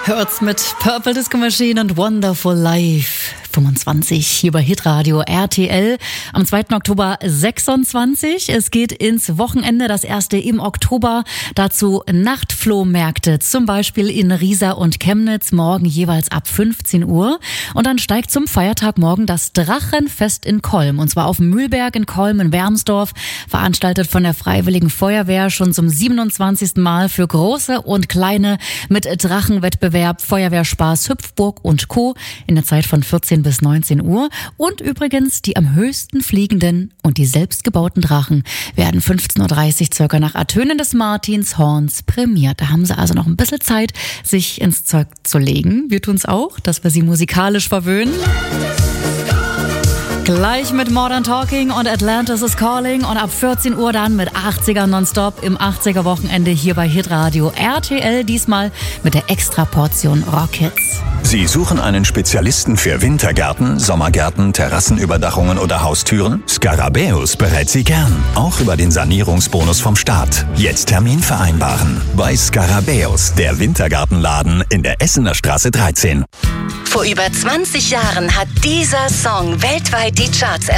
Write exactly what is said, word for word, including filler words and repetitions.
Hurts mit Purple Disco Machine und Wonderful Life. fünfundzwanzig hier bei Hitradio R T L am zweiten Oktober sechsundzwanzig. Es geht ins Wochenende, das erste im Oktober. Dazu Nachtflohmärkte, zum Beispiel in Riesa und Chemnitz, morgen jeweils ab fünfzehn Uhr. Und dann steigt zum Feiertag morgen das Drachenfest in Kolm. Und zwar auf dem Mühlberg in Kolm in Wermsdorf, veranstaltet von der Freiwilligen Feuerwehr schon zum siebenundzwanzigsten Mal für Große und Kleine mit Drachenwettbewerb, Feuerwehrspaß, Hüpfburg und Co. in der Zeit von vierzehn bis neunzehn Uhr. Und übrigens die am höchsten fliegenden und die selbstgebauten Drachen werden fünfzehn Uhr dreißig circa nach Ertönen des Martinshorns prämiert. Da haben sie also noch ein bisschen Zeit, sich ins Zeug zu legen. Wir tun's auch, dass wir sie musikalisch verwöhnen. Gleich mit Modern Talking und Atlantis is Calling und ab vierzehn Uhr dann mit achtziger Nonstop im achtziger Wochenende hier bei Hitradio R T L, diesmal mit der Extraportion Rockhits. Sie suchen einen Spezialisten für Wintergärten, Sommergärten, Terrassenüberdachungen oder Haustüren? Scarabäus berät Sie gern, auch über den Sanierungsbonus vom Staat. Jetzt Termin vereinbaren bei Scarabäus, der Wintergartenladen in der Essener Straße dreizehn. Vor über zwanzig Jahren hat dieser Song weltweit die Charts